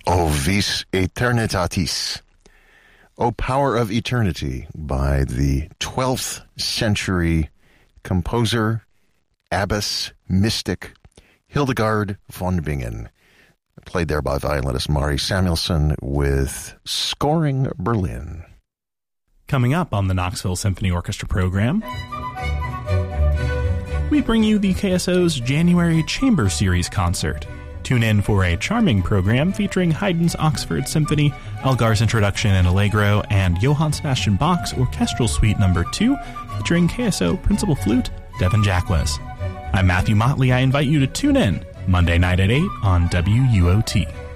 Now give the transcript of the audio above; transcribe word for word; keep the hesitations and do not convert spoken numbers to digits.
O Vis Eternitatis, O Power of Eternity, by the twelfth century composer, abbess, mystic, Hildegard von Bingen. Played there by violinist Mari Samuelson with Scoring Berlin. Coming up on the Knoxville Symphony Orchestra program, we bring you the K S O's January Chamber Series concert. Tune in for a charming program featuring Haydn's Oxford Symphony, Elgar's Introduction and Allegro, and Johann Sebastian Bach's Orchestral Suite Number two, featuring K S O Principal Flute, Devin Jackless. I'm Matthew Motley. I invite you to tune in Monday night at eight on W U O T.